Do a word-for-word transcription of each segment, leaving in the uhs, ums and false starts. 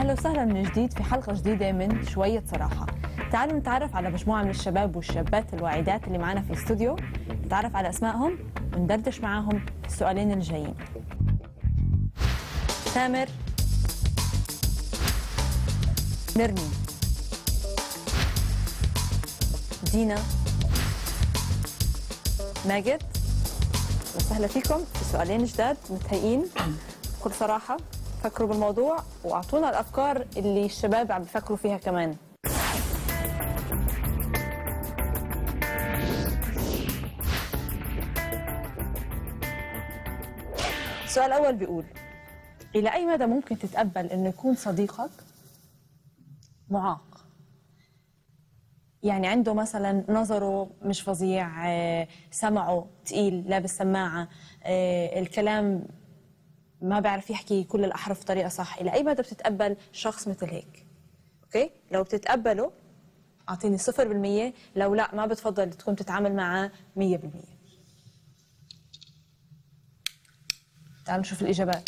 أهلا وسهلا من جديد في حلقة جديدة من شوية صراحة. تعالوا نتعرف على مجموعة من الشباب والشابات الواعدات اللي معنا في الاستوديو، نتعرف على أسمائهم وندردش معاهم في السؤالين الجايين. تامر، نرمين، دينا، ماجد. وسهلا فيكم في سؤالين جداد متهيئين بكل صراحة. فكروا بالموضوع واعطونا الافكار اللي الشباب عم بفكروا فيها كمان. السؤال الاول بيقول: الى اي مدى ممكن تتقبل انه يكون صديقك معاق؟ يعني عنده مثلا نظره مش فظيع، سمعه تقيل، لابس سماعه، الكلام ما بيعرف يحكي كل الأحرف بطريقة صح. إلى أي مدى بتتقبل شخص مثل هيك؟ أوكي؟ لو بتتقبله أعطيني صفر بالمية، لو لا ما بتفضل تكون تتعامل معاه مية بالمية. تعالوا نشوف الإجابات.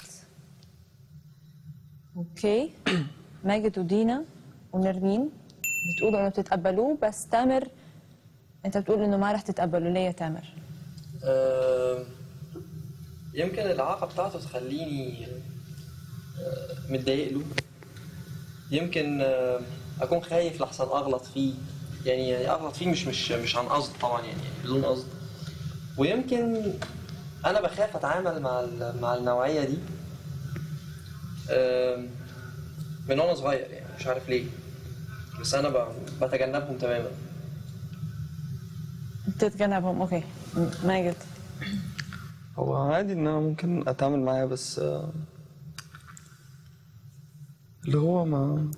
أوكي، ماجد ودينا ونرمين بتقولوا إنه بتتقبلوه، بس تامر أنت بتقول إنه ما رح تتقبله. ليه يا تامر؟ أه يمكن الإعاقة بتاعته تخليني متضايق له. يمكن أكون خايف لحسن أغلط فيه، يعني يعني أغلط فيه مش مش مش عن قصد طبعا، يعني بدون قصد. ويمكن أنا بخاف أتعامل مع مع النوعية دي من وأنا صغير، يعني مش عارف ليه، بس أنا بتجنبهم تماما. بتتجنبهم، أوكي. ماجد؟ هو عادي ان انا ممكن اتعامل معاه، بس اللي هو ما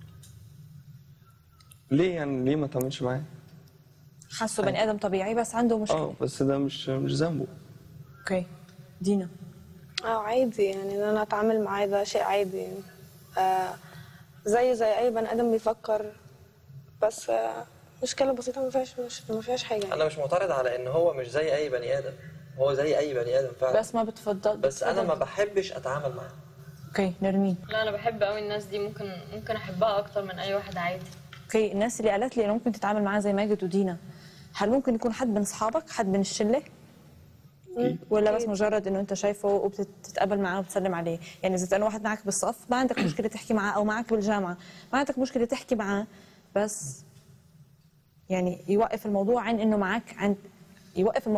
ليه يعني ليه ما اتعاملش معاه؟ حاسه بني ادم طبيعي بس عنده مشكله. اه بس ده مش مش ذنبه. اوكي، دينا؟ اه عادي، يعني ان انا اتعامل معاه ده شيء عادي، يعني آه زي زي اي بني ادم بيفكر، بس آه مشكله بسيطه، ما فيهاش ما فيهاش حاجه يعني. انا مش معترض على ان هو مش زي اي بني ادم، هو زي اي بني ادم فعلا، بس ما بتفضل. بس بتفضل. انا ما بحبش اتعامل معاه. اوكي، نرمين؟ لا انا بحب قوي الناس دي، ممكن ممكن احبها اكتر من اي واحد عادي. اوكي، الناس اللي قالت لي انه ممكن تتعامل معاه زي ماجد ودينا، هل ممكن يكون حد من اصحابك، حد من الشله؟ ولا بس مجرد انه انت شايفه وبتتقابل معاه وبتسلم عليه؟ يعني اذا كان واحد معك بالصف ما عندك مشكله تحكي معاه، او معك بالجامعه ما عندك مشكله تحكي معاه، بس يعني يوقف الموضوع عن انه معك، عند يوقف الموضوع